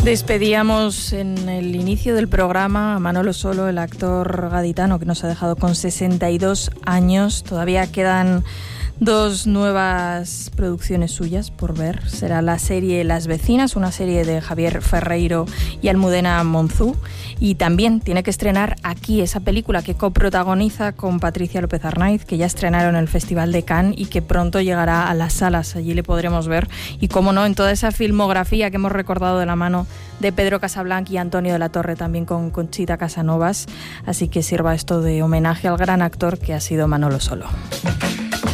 Despedíamos en el inicio del programa a Manolo Solo, el actor gaditano que nos ha dejado con 62 años. Todavía quedan 2 nuevas producciones suyas por ver. Será la serie Las Vecinas, una serie de Javier Ferreiro y Almudena Monzú. Y también tiene que estrenar Aquí, esa película que coprotagoniza con Patricia López Arnaiz, que ya estrenaron en el Festival de Cannes y que pronto llegará a las salas. Allí le podremos ver. Y cómo no, en toda esa filmografía que hemos recordado de la mano de Pedro Casablanc y Antonio de la Torre, también con Conchita Casanovas. Así que sirva esto de homenaje al gran actor que ha sido Manolo Solo.